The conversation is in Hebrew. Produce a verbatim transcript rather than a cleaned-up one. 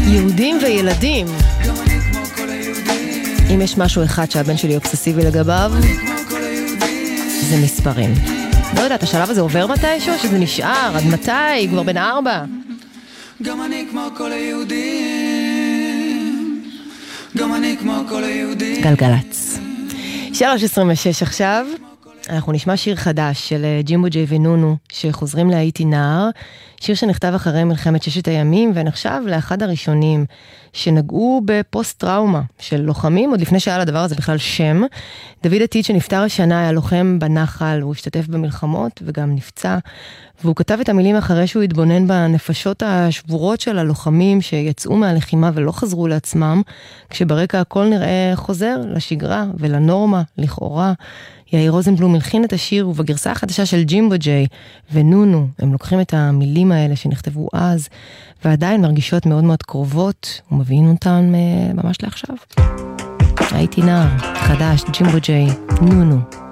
יהודים וילדים. אם יש משהו אחד שהבן שלי אובססיבי לגביו, זה מספרים. לא יודעת, השלב הזה עובר מתישהו, שזה נשאר, עד מתי, כבר בן ארבע. גם אני כמו כל היהודים, גם אני כמו כל היהודים. גלגלץ. שלוש עשרים ושש עכשיו. אנחנו נשמע שיר חדש של ג'ימבו ג'יי ונונו, שחוזרים להייתי נער, שיר שנכתב אחרי מלחמת ששת הימים, ונחשב לאחד הראשונים שנגעו בפוסט-טראומה של לוחמים, עוד לפני שהיה לדבר הזה בכלל שם. דוד עתיד שנפטר השנה היה לוחם בנחל, הוא השתתף במלחמות וגם נפצע, והוא כתב את המילים אחרי שהוא התבונן בנפשות השבורות של הלוחמים שיצאו מהלחימה ולא חזרו לעצמם, כשברקע הכל נראה חוזר לשגרה ולנורמה, לכאורה. יאיר רוזנבלום מלחין את השיר, ובגרסה החדשה של ג'ימבו ג'יי ונונו, הם לוקחים את המילים האלה שנכתבו אז, ועדיין מרגישות מאוד מאוד קרובות, ומביאים אותן ממש לעכשיו. הייתי נער, חדש, ג'ימבו ג'יי, נונו.